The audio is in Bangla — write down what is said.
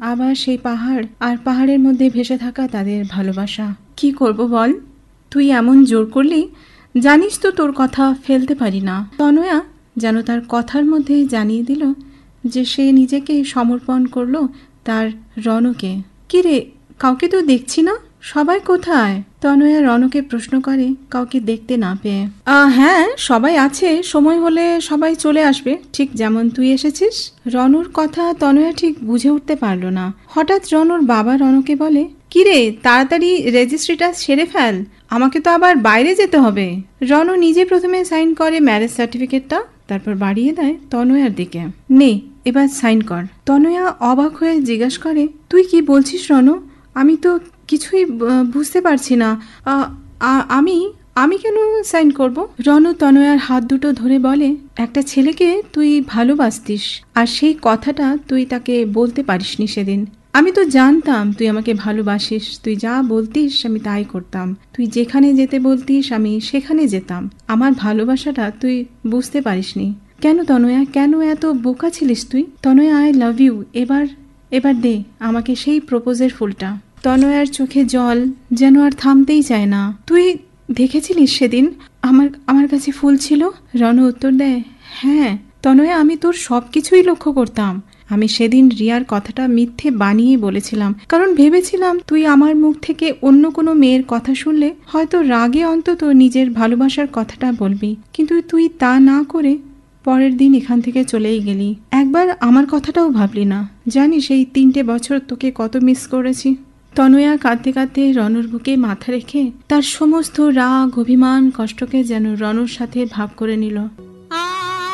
আবার সেই পাহাড়, আর পাহাড়ের মধ্যে ভেসে থাকা তাদের ভালোবাসা। কি করব বল, তুই এমন জোর করলি, জানিস তো তোর কথা ফেলতে পারি না। তনয়া যেন তার কথার মধ্যে জানিয়ে দিল যে সে নিজেকে সমর্পণ করলো তার রণকে। কি রে, কাউকে তো দেখছি না, সবাই কোথায়? তনয়া রণকে প্রশ্ন করে কাউকে দেখতে না পেয়ে। হ্যাঁ, সবাই আছে, সময় হলে সবাই চলে আসবে, ঠিক যেমন তুই এসেছিস। রণুর কথা তনয়া ঠিক বুঝে উঠতে পারল না। হঠাৎ রণুর বাবা রণকে বলে, কি রে, তাড়াতাড়ি রেজিস্ট্রিটা সেরে ফেল, আমাকে তো আবার বাইরে যেতে হবে। রণু নিজে প্রথমে সাইন করে ম্যারেজ সার্টিফিকেটটা, তারপর বাড়িয়ে দেয় তনয়ার দিকে। নে, এবার সাইন কর। তনয়া অবাক হয়ে জিজ্ঞাসা করে, তুই কি বলছিস রণু? আমি তো কিছুই বুঝতে পারছি না। আমি আমি কেন সাইন করব? রণু তনয়ার হাত দুটো ধরে বলে, একটা ছেলেকে তুই ভালোবাসতিস, আর সেই কথাটা তুই তাকে বলতে পারিসনি সেদিন। আমি তো জানতাম তুই আমাকে ভালোবাসিস, তুই যা বলতিস আমি তাই করতাম, তুই যেখানে যেতে বলতিস আমি সেখানে যেতাম। আমার ভালোবাসাটা তুই বুঝতে পারিসনি। কেন তনয়া, কেন এত বোকা ছিলিস তুই? তনয়া, আই লাভ ইউ। এবার দে আমাকে সেই প্রপোজের ফুলটা। তনয়ার চোখে জল যেন আর থামতেই চায় না। তুই দেখেছিলিস সেদিন আমার কাছে ফুল ছিল? রণু উত্তর দেয়, হ্যাঁ তনয়া, আমি তোর সব কিছুই লক্ষ্য করতাম। আমি সেদিন রিয়ার কথাটা মিথ্যে বানিয়ে বলেছিলাম, কারণ ভেবেছিলাম তুই আমার মুখ থেকে অন্য কোনো মেয়ের কথা শুনলে হয়তো রাগে অন্তত নিজের ভালোবাসার কথাটা বলবি, কিন্তু তুই তা না করে পরের দিন এখান থেকে চলেই গেলি। একবার আমার কথাটাও ভাবলি না। জানিস এই 3টে বছর তোকে কত মিস করেছি। তনয়া কাঁদতে কাঁদতে রণুর বুকে মাথা রেখে তার সমস্ত রাগ, অভিমান, কষ্টকে যেন রণুর সাথে ভাগ করে নিল।